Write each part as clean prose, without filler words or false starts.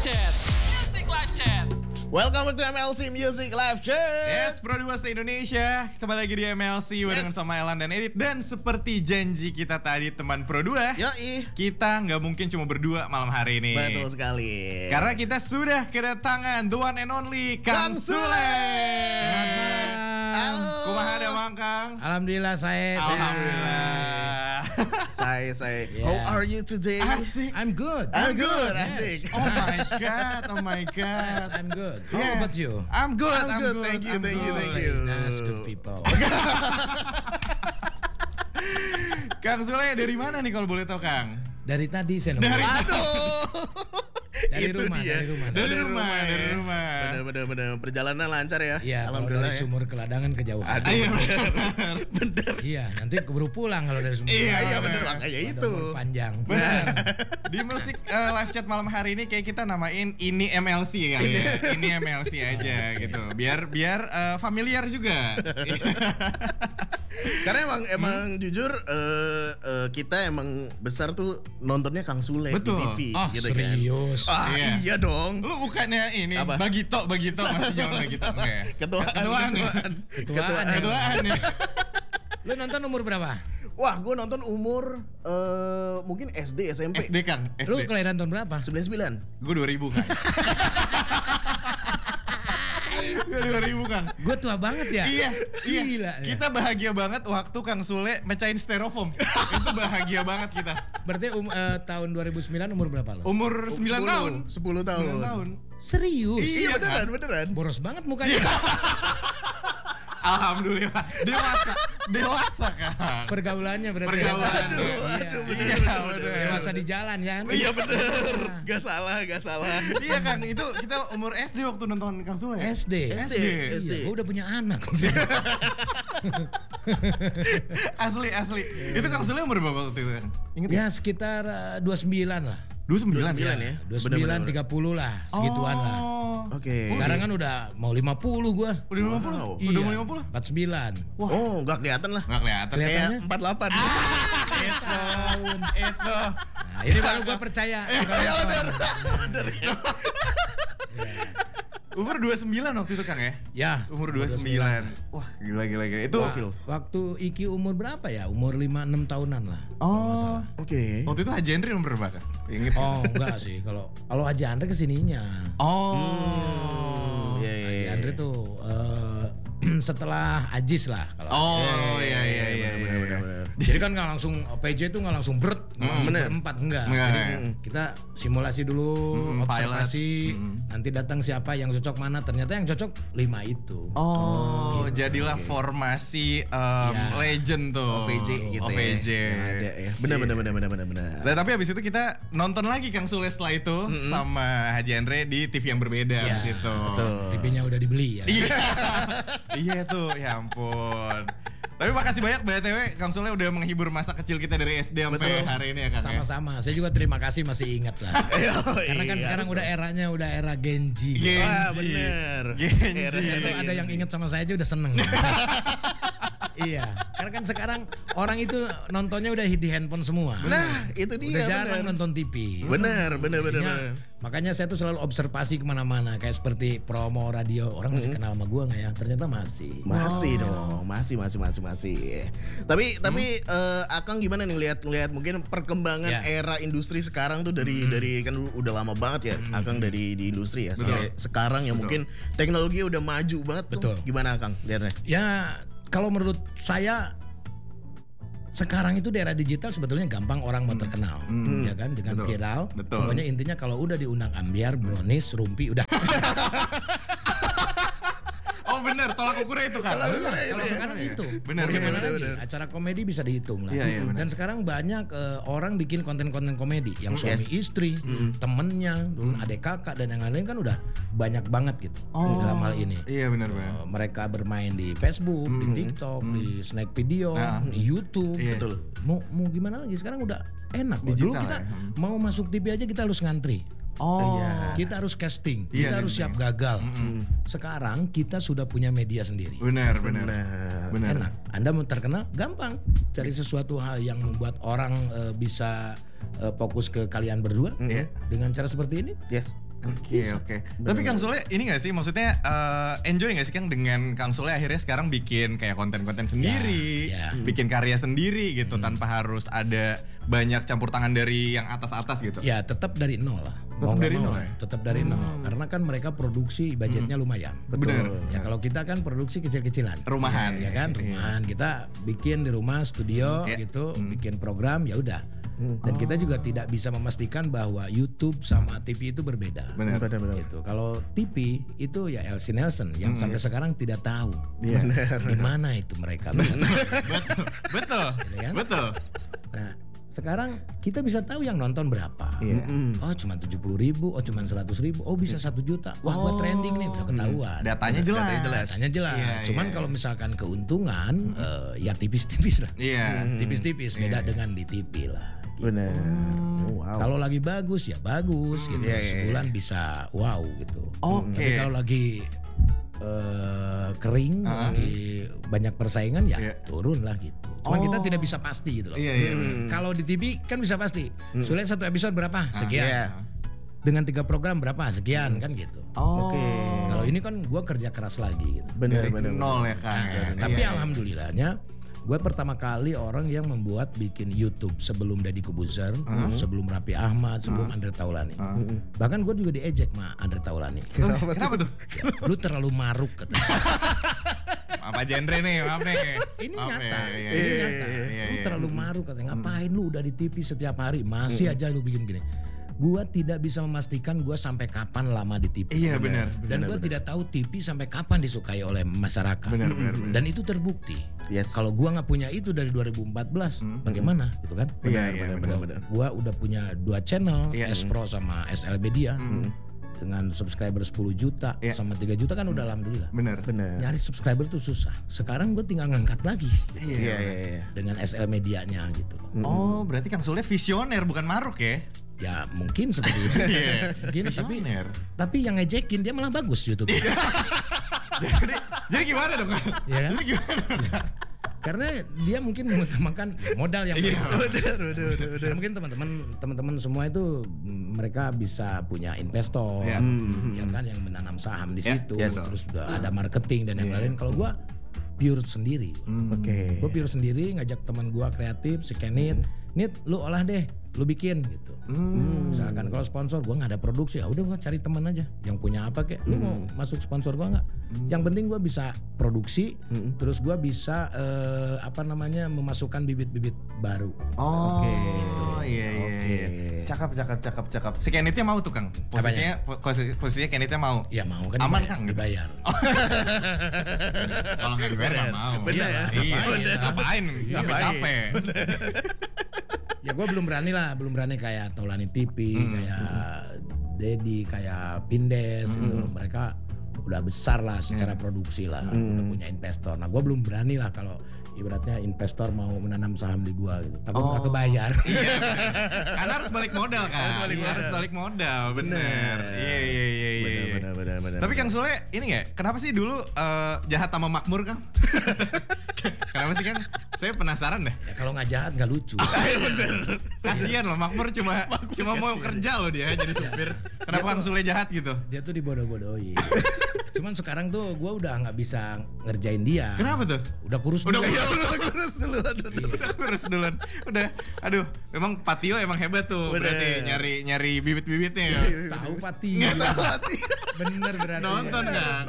Chat. Music Live Chat. Welcome to MLC Music Live Chat. Yes, Pro 2 se-Indonesia. Kembali lagi di MLC barengan sama Elan dan Edit. Dan seperti janji kita tadi teman Pro 2, Yoi. kita nggak mungkin cuma berdua malam hari ini. Betul sekali. Karena kita sudah kedatangan the one and only Kang Sule. Halo. Kumaha ada Mang Kang? Alhamdulillah saya. Alhamdulillah. Saya. Yeah. How are you today? Asik. I'm good. I'm good. Yes. Asik. Oh my god, oh my Yes, god. I'm good. How Yeah. about you? I'm good, I'm good. Thank you. Nice, good people. Kang Sule dari mana nih kalau boleh tahu Kang? Dari tadi saya nunggu. Aduh. Dari Itu rumah, dia. dari Dari rumah. rumah. Bener. Perjalanan lancar ya. Iya, kalau Alhamdulillah. dari sumur ke ladang kejauhan. Iya, Bener. Iya, nanti keburu pulang kalau dari sumur. Iya, ke iya, ladang. bener, makanya Ada itu. umur panjang. Benar. Di musik live chat malam hari ini kayak kita namain ini MLC kali ya. Ini MLC aja gitu. Biar familiar juga. Karena emang jujur kita emang besar tuh nontonnya Kang Sule Betul. di TV Oh, gitu kan. serius. Iya. Iya dong. Lu bukannya ini Apa? Bagito masih jauh Bagito enggak ya? Ketuaan. Ketuaan. Ketuaan ya. Lu nonton umur berapa? Wah, gue nonton umur mungkin SD, SMP. SD Kang, Lu SD. kelahiran tahun berapa? 99. Gue 2000 Kang. Gue 2000 Kang. Gue tua banget ya. Iya. Gila. ya. Kita bahagia banget waktu Kang Sule mecahin styrofoam. Itu bahagia banget kita. Berarti tahun 2009 umur berapa lo? Umur 9 tahun. 10 tahun. 9 tahun. Serius? Iya, Iya, kan? beneran. Boros banget mukanya. Alhamdulillah. Dewasa Kang. Pergaulannya berarti. Pergaulan. Aduh, Iya, bener. Dewasa di jalan ya. Iya bener. Gak salah. Iya Kang, itu kita umur SD waktu nonton Kang Sule. SD. SD. Iya, gue udah punya anak. Asli. Itu Kang Sule umur berapa waktu itu Kang? Ingat Ya sekitar 29 lah. 29 29 ya? ya. 29, 30 lah, segituan lah. Oke. Sekarang kan udah mau 50 gua. Udah 50? Wow. Udah Iya, mau 50? 49. Oh, gak kelihatan lah. Nggak kelihatan. Kelihatannya? Kayak 48. Itu. Nah, ini baru gua percaya. Iya bener. Umur 29 waktu itu Kang ya? Ya. Umur 29. Wah, gila. Itu Waktu Iki umur berapa ya? Umur 5-6 tahunan lah. Oh. Oke. Waktu itu Haji Henry umur berapa Kang? Ingat? Oh, enggak sih. Kalau Haji Andre kesininya. Oh. Iya. Haji Andre tuh setelah Ajis lah kalau. Oh, iya. Bener. Jadi kan nggak langsung PJ itu nggak langsung berat, langsung Bener. berempat enggak. Enggak, Jadi ya. kita simulasi dulu, observasi, nanti datang siapa yang cocok mana. Ternyata yang cocok 5 itu. Oh, jadilah formasi legend tuh. OVJ gitu OVJ. ya. Yang ada ya. Bener. Nah, tapi habis itu kita nonton lagi Kang Sule setelah itu sama Haji Andre di TV yang berbeda Iya, habis itu. TV-nya udah dibeli ya. Iya tuh, ya ampun. Tapi makasih banyak BTW Kang Sule udah menghibur masa kecil kita dari SD sampai hari ini ya Kang. ya? Sama-sama. Saya juga terima kasih masih ingat lah. Karena kan sekarang udah eranya udah era Genji. Genji. Wah, bener. Genji. Itu ada yang ingat sama saya aja udah seneng. Iya, karena kan sekarang orang itu nontonnya udah di handphone semua. Nah, itu dia. Udah jarang bener. nonton TV. Bener. Jadinya, makanya saya tuh selalu observasi kemana-mana, kayak seperti promo radio, orang masih kenal sama gua nggak ya? Ternyata masih. Masih dong, masih. Tapi Akang gimana nih lihat mungkin perkembangan Ya. era industri sekarang tuh dari kan udah lama banget ya Akang dari di industri ya. Sampai sekarang ya mungkin teknologi udah maju banget tuh. Betul. Gimana Akang lihatnya? Ya, kalau menurut saya sekarang itu di era digital sebetulnya gampang orang mau terkenal, ya kan, dengan Betul. viral. Betul. Pokoknya intinya kalau udah diundang ambiar, brownies, rumpi, udah. Oh bener, tolak ukurnya itu Kang. Kalau sekarang itu, Bener, mau gimana bener, lagi? Acara komedi bisa dihitung lah. Iya, bener. Dan sekarang banyak orang bikin konten-konten komedi yang suami istri, temennya, adik kakak dan yang lain kan udah banyak banget gitu dalam hal ini. Iya bener. Mereka bermain di Facebook, di TikTok, di Snack Video, di YouTube. Iya. Betul. Mau gimana lagi? Sekarang udah enak. Dulu Digital kita ya. mau masuk TV aja kita harus ngantri. Iya. Kita harus casting, Iya, kita harus casting. siap gagal. Sekarang kita sudah punya media sendiri. Bener. Enak. Anda mau terkenal, gampang. Cari sesuatu hal yang membuat orang bisa fokus ke kalian berdua. Dengan cara seperti ini, Yes. Oke. Tapi Kang Sule ini gak sih, maksudnya enjoy gak sih Kang dengan Kang Sule akhirnya sekarang bikin kayak konten-konten sendiri, bikin karya sendiri gitu tanpa harus ada banyak campur tangan dari yang atas-atas gitu. Ya tetap dari nol lah. Tetap dari nol lah, ya? tetap dari nol. Karena kan mereka produksi budgetnya lumayan. Bener. Ya kalau kita kan produksi kecil-kecilan. Rumahan. Ya kan, rumahan. Kita bikin di rumah studio gitu, bikin program ya udah. Dan kita juga tidak bisa memastikan bahwa YouTube sama TV itu berbeda. Benar. Gitu. Kalau TV itu ya Elsie Nelson yang sampai sekarang tidak tahu Iya. di mana itu mereka. Betul. Gitu kan? Betul. Nah, sekarang kita bisa tahu yang nonton berapa. Iya. Oh cuma 70.000, oh cuma 100.000, oh bisa 1 juta. Wah gua trending nih, bisa ketahuan. Datanya jelas. Datanya jelas. Iya, Cuman iya. kalau misalkan keuntungan ya tipis-tipis lah. Iya. Tipis-tipis beda dengan di TV lah. Benar. Wow. Kalau lagi bagus ya bagus gitu. Iya, iya, Sebulan bisa wow gitu. Oke. Tapi kalau lagi kering, lagi banyak persaingan ya Iya. turun lah gitu. Cuma kita tidak bisa pasti gitu loh. Iya. Kalau di TV kan bisa pasti. Sulit satu episode berapa? Sekian. Iya. Dengan 3 program berapa? Sekian kan gitu. Oke. Kalau ini kan gua kerja keras lagi gitu. Benar. Nol ya Kang. Tapi Iya. alhamdulillahnya gue pertama kali orang yang membuat bikin YouTube sebelum Deddy Kobuzer, sebelum Raffi Ahmad, sebelum Andre Taulani. Bahkan gue juga diejek sama Andre Taulani. Kenapa tuh? Lu terlalu maruk katanya. Apa genre nih? Maaf nih. Ini Maaf nyata. nih. Iya, Ini iya. nyata. Iya, Lu iya. terlalu maruk katanya. Ngapain lu udah di TV setiap hari masih aja lu bikin gini. Gua tidak bisa memastikan gua sampai kapan lama di TV. Iya benar. Dan gue tidak tahu TV sampai kapan disukai oleh masyarakat. Benar. Dan itu terbukti. Yes. Kalau gua nggak punya itu dari 2014, bagaimana gitu kan? Benar. Gua udah punya 2 channel, Iya. S Pro sama SL Media. Dengan subscriber 10 juta Iya. sama 3 juta kan udah alhamdulillah. Benar. Nyari subscriber tuh susah. Sekarang gue tinggal ngangkat lagi Iya. dengan SL Medianya gitu. Oh, berarti Kang Sule visioner bukan maruk ya? Ya mungkin seperti itu. Mungkin Visioner. tapi yang ngejekin dia malah bagus YouTube. Jadi gimana dong? Ya kan? Jadi gimana? Karena dia mungkin mengutamakan modal yang Iya. Karena mungkin teman-teman semua itu mereka bisa punya investor, Iya. ya kan yang menanam saham di Iya. situ, Yes. terus udah ada marketing dan yang lain. Kalau gua pure sendiri, Oke. gua pure sendiri ngajak teman gua kreatif, si Kenit, Nit lu olah deh, lu bikin gitu. Misalkan kalau sponsor gua nggak ada produksi, ya udah gua cari teman aja yang punya apa kek. Lu mau masuk sponsor gua nggak? Yang penting gua bisa produksi, terus gua bisa memasukkan bibit-bibit baru. Oh, Oke. iya. Oke. Cakep. Si Kenitnya mau tuh Kang. Posisinya Kenitnya mau. Ya mau kan Aman, dibayar, Kang? dibayar. Kalau nggak dibayar nggak mau. Bener. Iya. Ngapain? Capek-capek. Ya gue belum berani kayak Taulani TV, kayak Dedi, kayak Pindes itu. Mereka udah besar lah secara produksi lah, udah punya investor. Nah gue belum berani lah kalau ibaratnya investor mau menanam saham di gua gitu. Takut nggak kebayar. Iya. Karena harus balik modal kan. Harus balik modal. Bener. Iya. Benar. Tapi Kang Sule ini nggak? Kenapa sih dulu jahat sama makmur Kang? Kenapa sih Kang? Saya penasaran deh. Ya, kalau nggak jahat nggak lucu. Kasian loh makmur cuma mau kerja loh dia jadi supir. Kenapa Kang Sule jahat gitu? Dia tuh dibodoh-bodohin. Cuman sekarang tuh gua udah nggak bisa ngerjain dia. Kenapa tuh? Udah kurus Udah dulu. kurus duluan. Udah. Aduh, memang Patio emang hebat tuh. Berarti nyari bibit-bibitnya ya. Tahu Pati. Bener berarti. Nonton kan?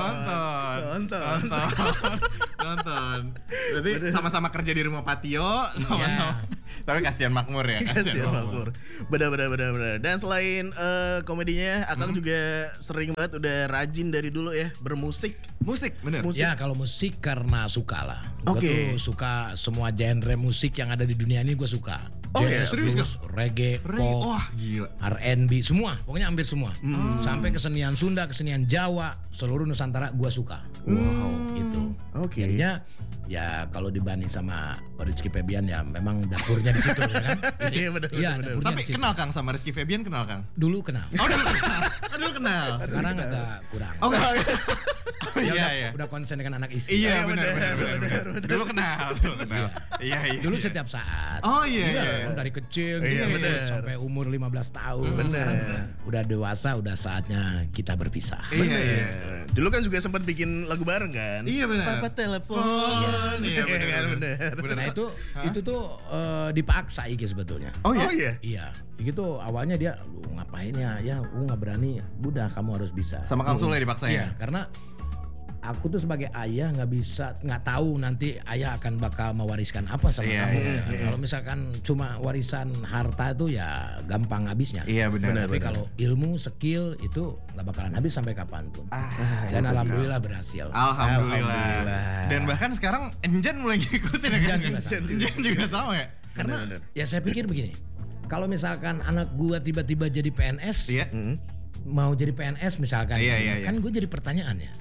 Nonton. Berarti sama-sama kerja di rumah Patio, sama-sama. Tapi kasihan makmur ya. Kasihan makmur. Benar. Dan selain komedinya, Akang juga sering banget udah rajin dari dulu ya bermusik. Musik, bener. Ya kalau musik karena suka lah. Gue Oke. tuh suka semua genre musik yang ada di dunia ini gue suka. Oh, ya, Jazz, serius, blues, reggae, pop, Wah, gila. R&B, semua. Pokoknya hampir semua. Sampai kesenian Sunda, kesenian Jawa, seluruh Nusantara gue suka. Wow. Gitu. Oke. Jadinya ya kalau dibanding sama Rizky Febian ya memang dapurnya di situ ya kan. Iya benar. Iya, dapurnya Tapi di situ. kenal Kang sama Rizky Febian kenal Kang? Dulu kenal. Oh dulu kenal. Dulu kenal. Sekarang agak kurang. Oh enggak. Dia Iya. udah konsen dengan anak istri. Iya benar. Dulu kenal. Iya. Dulu setiap saat. Oh iya. Dari kecil Iya, gitu, bener. sampai umur 15 tahun. Bener. Sekarang udah dewasa, udah saatnya kita berpisah. Iya. Dulu kan juga sempat bikin lagu bareng kan? Iya, benar. Papa telepon. Iya benar. kan, benar. Nah itu tuh dipaksa Iki sebetulnya. Oh iya. Oh iya. Iya, Iki tuh awalnya dia, lu ngapain ya, lu nggak berani, udah kamu harus bisa. Sama Kang Sule dipaksa Iya, ya? karena aku tuh sebagai ayah nggak tahu nanti ayah akan bakal mewariskan apa sama Iya, kamu. iya, Kalau misalkan cuma warisan harta itu ya gampang habisnya. Iya benar. Tapi kalau ilmu, skill itu nggak bakalan habis sampai kapanpun. Dan alhamdulillah berhasil. Alhamdulillah. Dan bahkan sekarang Enjan mulai ngikutin ya Kang? Enjan juga sama. Enjan juga sama ya? Karena Benar. ya saya pikir begini, kalau misalkan anak gua tiba-tiba jadi PNS, Iya. mau jadi PNS misalkan, Iya. kan gue jadi pertanyaan ya.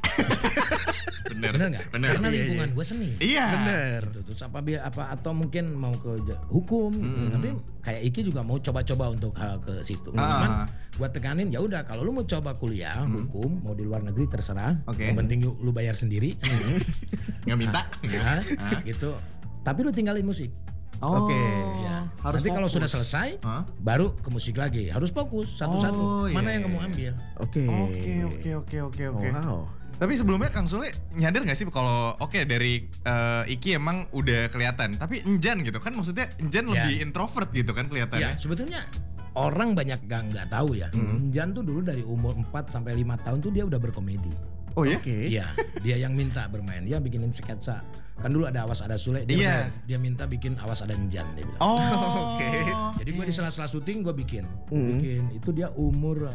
Bener. Bener nggak? Bener. Karena Iya, lingkungan gue seni. Iya. Bener. Gitu. Terus apa atau mungkin mau ke hukum, tapi kayak Iki juga mau coba-coba untuk hal ke situ. Cuman gue tekanin ya udah kalau lu mau coba kuliah hukum mau di luar negeri terserah. Oke. Yang penting lu bayar sendiri. Nggak minta. Ya, gitu. Tapi lu tinggalin musik. Oke. Ya. Harus Nanti kalau fokus. sudah selesai, baru ke musik lagi. Harus fokus satu-satu. Oh, Mana iya, yang kamu iya. ambil? Oke. Oke. Wow. Tapi sebelumnya Kang Sule nyadar gak sih kalau dari Iki emang udah kelihatan. Tapi Enjan gitu kan maksudnya Enjan Ya. lebih introvert gitu kan kelihatannya. Ya sebetulnya orang banyak nggak tahu ya. Jan tuh dulu dari umur 4 sampai 5 tahun tuh dia udah berkomedi. Oh ya? Oke. Iya, dia yang minta bermain. Dia bikinin sketsa. Kan dulu ada Awas Ada Sule, Iya. dia minta bikin Awas Ada Enjan dia bilang. Oh. Oke. Jadi gue di sela-sela syuting gue bikin. Itu dia umur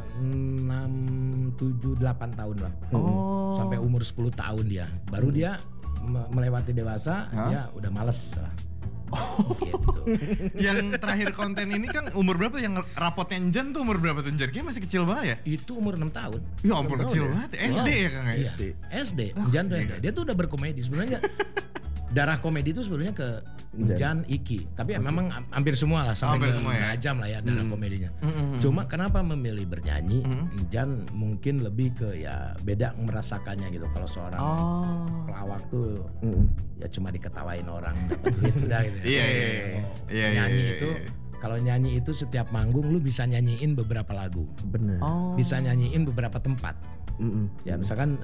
6, 7, 8 tahun lah. Oh. Sampai umur 10 tahun dia. Baru dia melewati dewasa, dia udah males lah. Gitu. Yang terakhir konten ini kan umur berapa yang rapotnya Enjan tuh umur berapa tuh Enjan? Kayaknya masih kecil banget ya? Itu umur 6 tahun. Ya ampun kecil banget. SD ya Kang ya? Iya, SD. Jan tuh SD. Dia tuh udah berkomedi sebenarnya. Darah komedi itu sebenarnya ke Jan, Iki. Tapi memang hampir semua lah sampai Hampir ke semua ya? Ajam lah ya darah komedinya. Cuma kenapa memilih bernyanyi? Jan mungkin lebih ke ya beda merasakannya gitu. Kalau seorang pelawak tuh ya cuma diketawain orang dapat duit udah gitu. Iya. Iya, Nyanyi iya, itu iya. kalau nyanyi itu setiap manggung lu bisa nyanyiin beberapa lagu. Bener. Bisa nyanyiin beberapa tempat. Ya misalkan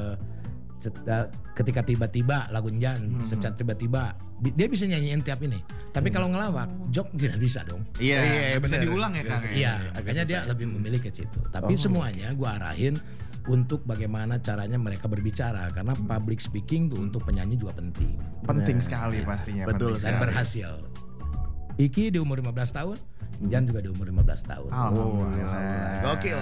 ketika tiba-tiba lagu Jan secara tiba-tiba dia bisa nyanyiin tiap ini. Tapi kalau ngelawak, jok tidak bisa dong. Iya, Iya, bisa bener. diulang ya Kang. Iya, makanya dia lebih memilih ke situ. Tapi semuanya gua arahin untuk bagaimana caranya mereka berbicara karena public speaking tuh untuk penyanyi juga penting Penting sekali pastinya. Betul penting dan sekali. berhasil. Iki di umur 15 tahun, Jan juga di umur 15 tahun. Alhamdulillah. Gokil.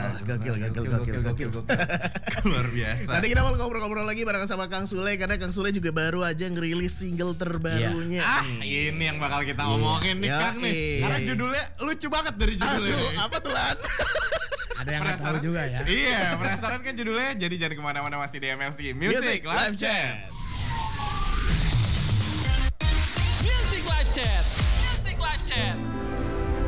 Luar biasa. Nanti kita mau ngobrol-ngobrol lagi bareng sama Kang Sule karena Kang Sule juga baru aja ngerilis single terbarunya. Ini yang bakal kita omongin nih Ya, Kang nih. Karena judulnya lucu banget dari judulnya. Aduh, apa tuh Lan? Ada yang nggak tahu juga ya. Iya, penasaran kan judulnya? Jadi jangan kemana-mana, masih di MLC Music Live Chat. Music Live Chat. Music Live Chat.